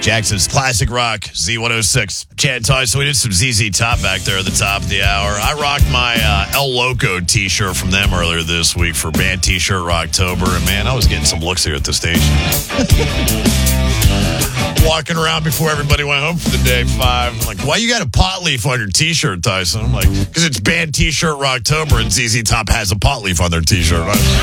Jackson's Classic Rock, Z106. Chad Ty, so we did some ZZ Top back there at the top of the hour. I rocked my El Loco t-shirt from them earlier this week for Band T-Shirt Rocktober, and man, I was getting some looks here at the station. Walking around before everybody went home for the day 5. I'm like, why you got a pot leaf on your t-shirt, Tyson? I'm like, because it's Band T-Shirt Rocktober and ZZ Top has a pot leaf on their t-shirt.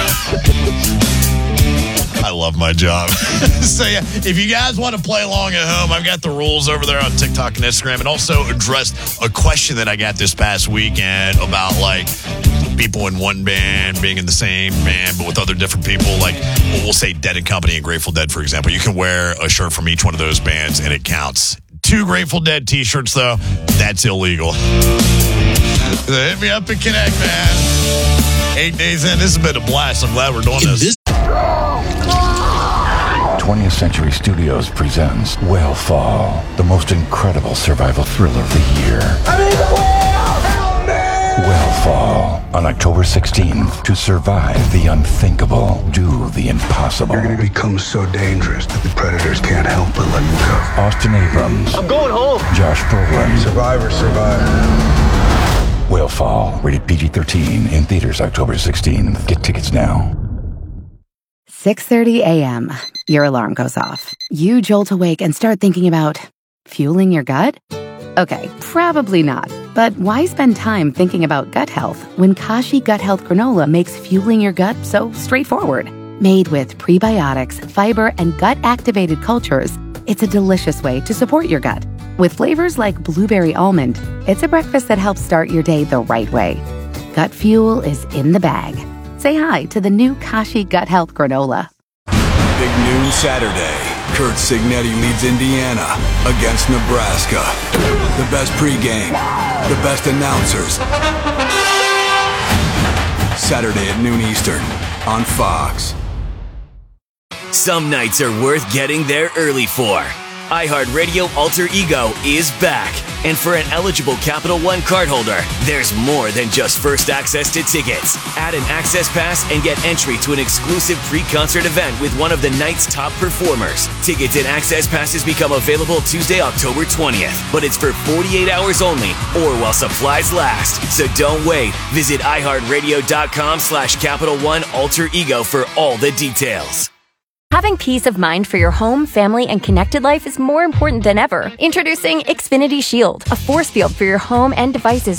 I love my job. So, yeah, if you guys want to play along at home, I've got the rules over there on TikTok and Instagram, and also addressed a question that I got this past weekend about, like, people in one band being in the same band but with other different people. Like, we'll say Dead & Company and Grateful Dead, for example. You can wear a shirt from each one of those bands, and it counts. 2 Grateful Dead t-shirts, though, that's illegal. Hit me up and connect, man. 8 days in, this has been a blast. I'm glad we're doing this. 20th Century Studios presents Whale-Fall, the most incredible survival thriller of the year. I'm in the whale! Help me! Whale-Fall, on October 16th. To survive the unthinkable, do the impossible. You're going to become so dangerous that the predators can't help but let you go. Austin Abrams. I'm going home. Josh Brolin. Survivor, survive. Whale-Fall, rated PG-13, in theaters October 16th. Get tickets now. 6:30 a.m. Your alarm goes off. You jolt awake and start thinking about fueling your gut? Okay, probably not. But why spend time thinking about gut health when Kashi Gut Health Granola makes fueling your gut so straightforward? Made with prebiotics, fiber, and gut-activated cultures, it's a delicious way to support your gut. With flavors like blueberry almond, it's a breakfast that helps start your day the right way. Gut fuel is in the bag. Say hi to the new Kashi Gut Health Granola. Big noon Saturday. Kurt Signetti leads Indiana against Nebraska. The best pregame, the best announcers. Saturday at noon Eastern on Fox. Some nights are worth getting there early for. iHeartRadio Alter Ego is back. And for an eligible Capital One cardholder, there's more than just first access to tickets. Add an access pass and get entry to an exclusive pre-concert event with one of the night's top performers. Tickets and access passes become available Tuesday, October 20th. But it's for 48 hours only or while supplies last. So don't wait. Visit iHeartRadio.com/Capital One Alter Ego for all the details. Having peace of mind for your home, family, and connected life is more important than ever. Introducing Xfinity Shield, a force field for your home and devices